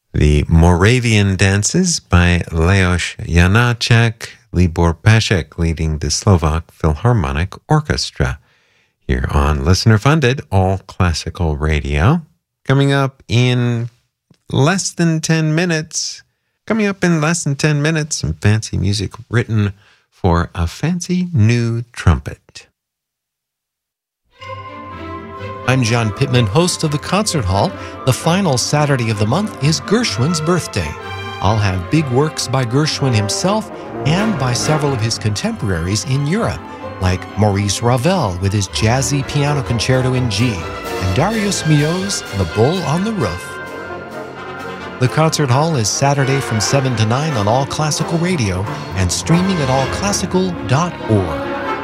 The Moravian Dances by Leos Janáček, Libor Pešek leading the Slovak Philharmonic Orchestra. Here on Listener Funded, all classical radio. Coming up in less than 10 minutes, some fancy music written for a fancy new trumpet. I'm John Pittman, host of the Concert Hall. The final Saturday of the month is Gershwin's birthday. I'll have big works by Gershwin himself and by several of his contemporaries in Europe, like Maurice Ravel with his jazzy piano concerto in G, and Darius Milhaud's The Bull on the Roof. The Concert Hall is Saturday from 7 to 9 on All Classical Radio and streaming at allclassical.org.